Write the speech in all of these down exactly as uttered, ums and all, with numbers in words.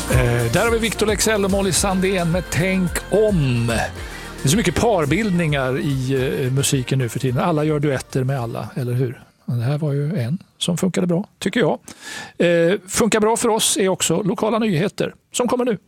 Eh, där har vi Victor Leksell och Molly Sandén med Tänk om. Det är så mycket parbildningar i eh, musiken nu för tiden. Alla gör duetter med alla, eller hur? Det här var ju en som funkade bra, tycker jag. Eh, funkar bra för oss är också lokala nyheter som kommer nu.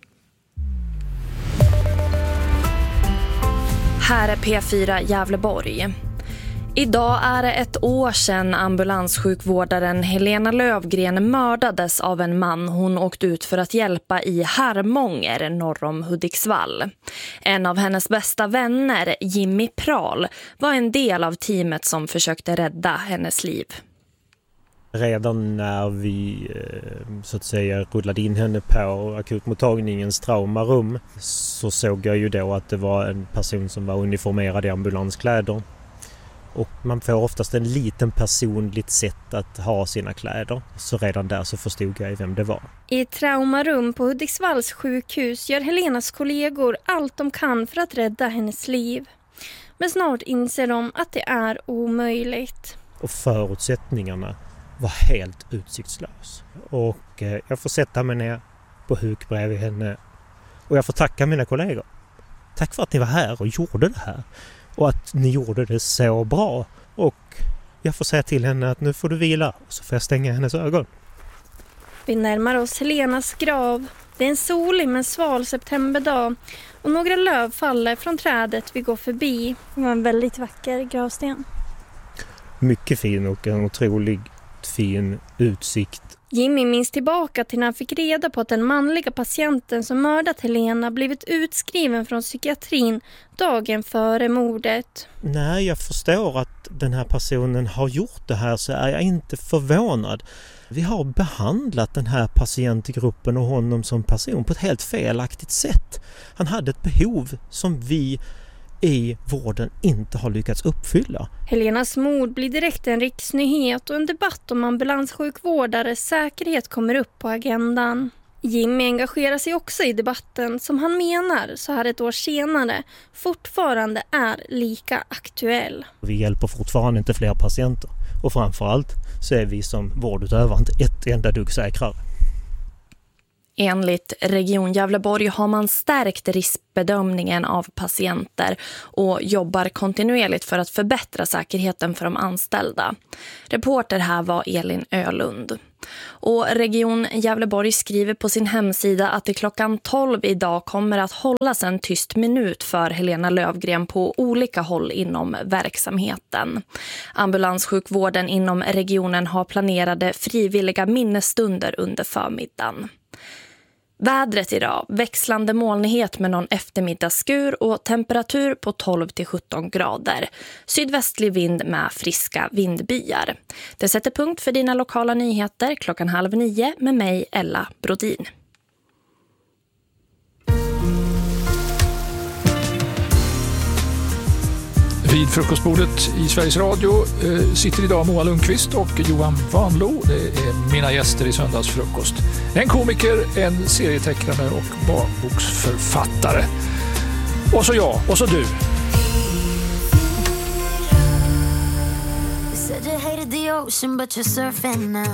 Här är P fyra Gävleborg. Idag är det ett år sedan ambulanssjukvårdaren Helena Lövgren mördades av en man hon åkt ut för att hjälpa i Harmånger norr om Hudiksvall. En av hennes bästa vänner, Jimmy Pral, var en del av teamet som försökte rädda hennes liv. Redan när vi så att säga rullade in henne på akutmottagningens traumarum så såg jag ju då att det var en person som var uniformerad i ambulanskläder. Och man får oftast en liten personligt sätt att ha sina kläder. Så redan där så förstod jag vem det var. I ett traumarum på Hudiksvalls sjukhus gör Helenas kollegor allt de kan för att rädda hennes liv. Men snart inser de att det är omöjligt. Och förutsättningarna var helt utsiktslös. Och eh, jag får sätta mig ner på huk bredvid henne. Och jag får tacka mina kollegor. Tack för att ni var här och gjorde det här. Och att ni gjorde det så bra. Och jag får säga till henne att nu får du vila. Och så får jag stänga hennes ögon. Vi närmar oss Helenas grav. Det är en solig men sval septemberdag. Och några löv faller från trädet vi går förbi. Det var en väldigt vacker gravsten. Mycket fin och en otroligt fin utsikt. Jimmy minns tillbaka till när han fick reda på att den manliga patienten som mördat Helena blivit utskriven från psykiatrin dagen före mordet. När jag förstår att den här personen har gjort det här så är jag inte förvånad. Vi har behandlat den här patientgruppen och honom som person på ett helt felaktigt sätt. Han hade ett behov som vi i vården inte har lyckats uppfylla. Helenas mord blir direkt en riksnyhet och en debatt om ambulanssjukvårdares säkerhet kommer upp på agendan. Jimmy engagerar sig också i debatten som han menar så här ett år senare fortfarande är lika aktuell. Vi hjälper fortfarande inte fler patienter och framförallt så är vi som vårdutövare inte ett enda dugg säkrare. Enligt Region Gävleborg har man stärkt riskbedömningen av patienter och jobbar kontinuerligt för att förbättra säkerheten för de anställda. Reporter här var Elin Ölund. Och Region Gävleborg skriver på sin hemsida att det klockan tolv idag kommer att hållas en tyst minut för Helena Lövgren på olika håll inom verksamheten. Ambulanssjukvården inom regionen har planerade frivilliga minnesstunder under förmiddagen. Vädret idag, växlande molnighet med någon eftermiddagsskur och temperatur på tolv till sjutton grader. Sydvästlig vind med friska vindbyar. Det sätter punkt för dina lokala nyheter klockan halv nio med mig, Ella Brodin. Vid frukostbordet i Sveriges Radio eh, sitter idag Moa Lundqvist och Johan Vanlo. Det är mina gäster i söndagsfrukost. En komiker, en serietecknare och barnboksförfattare. Och så jag, och så du. You said you hated the ocean but you're surfing now.